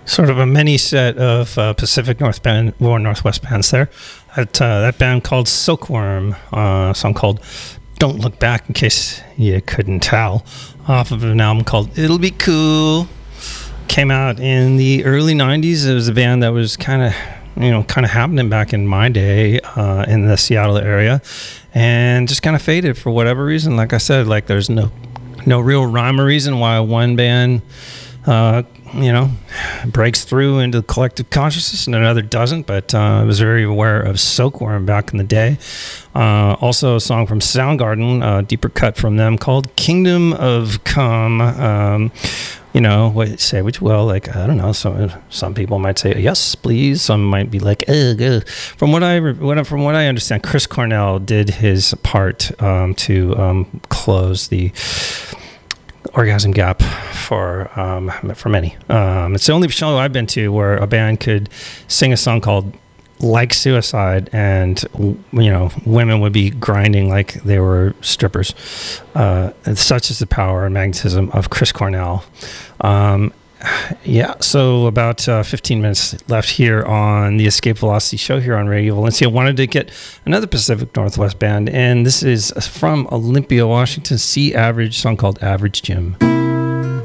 Sort of a mini set of Pacific Northwest bands there. That band called Silkworm, a song called Don't Look Back, in case you couldn't tell, off of an album called It'll Be Cool. Came out in the early 90s. It was a band that was kind of happening back in my day in the Seattle area, and just kind of faded for whatever reason. Like I said, like there's no real rhyme or reason why one band breaks through into collective consciousness and another doesn't, but I was very aware of Silkworm back in the day. Also a song from Soundgarden, a deeper cut from them called Kingdom of Come. Say which will, like, I don't know, some people might say yes please, some might be like ugh. From what I understand, Chris Cornell did his part to close the orgasm gap for many. It's the only show I've been to where a band could sing a song called Like Suicide, and women would be grinding like they were strippers. And such is the power and magnetism of Chris Cornell. So about 15 minutes left here on the Escape Velocity show here on Radio Valencia. I wanted to get another Pacific Northwest band, and this is from Olympia, Washington, Sea Average, song called Average Jim.